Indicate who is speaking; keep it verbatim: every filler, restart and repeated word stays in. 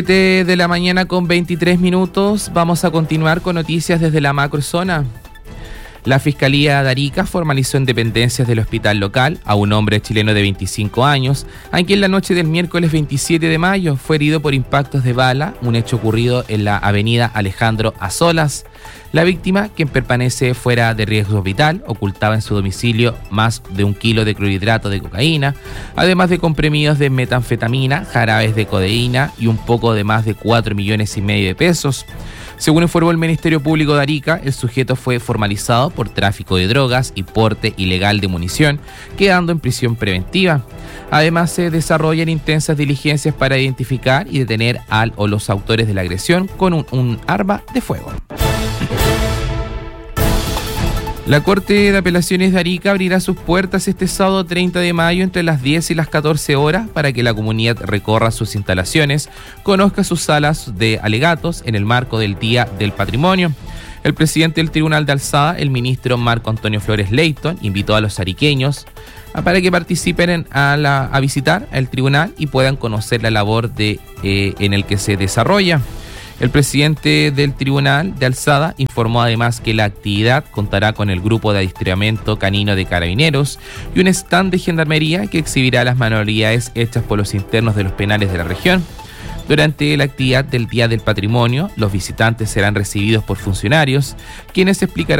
Speaker 1: siete de la mañana con veintitrés minutos. Vamos a continuar con noticias desde la macrozona. La Fiscalía de Arica formalizó en dependencias del hospital local a un hombre chileno de veinticinco años, a quien la noche del miércoles veintisiete de mayo fue herido por impactos de bala, un hecho ocurrido en la avenida Alejandro Azolas. La víctima, quien permanece fuera de riesgo vital, ocultaba en su domicilio más de un kilo de clorhidrato de cocaína, además de comprimidos de metanfetamina, jarabes de codeína y un poco de más de cuatro millones y medio de pesos. Según informó el Ministerio Público de Arica, el sujeto fue formalizado por tráfico de drogas y porte ilegal de munición, quedando en prisión preventiva. Además, se desarrollan intensas diligencias para identificar y detener al o los autores de la agresión con un, un arma de fuego. La Corte de Apelaciones de Arica abrirá sus puertas este sábado treinta de mayo entre las diez y las catorce horas para que la comunidad recorra sus instalaciones, conozca sus salas de alegatos en el marco del Día del Patrimonio. El presidente del Tribunal de Alzada, el ministro Marco Antonio Flores Leighton, invitó a los ariqueños para que participen en, a, la, a visitar el tribunal y puedan conocer la labor de, eh, en el que se desarrolla. El presidente del Tribunal de Alzada informó además que la actividad contará con el grupo de adiestramiento canino de carabineros y un stand de gendarmería que exhibirá las manualidades hechas por los internos de los penales de la región. Durante la actividad del Día del Patrimonio, los visitantes serán recibidos por funcionarios, quienes explicarán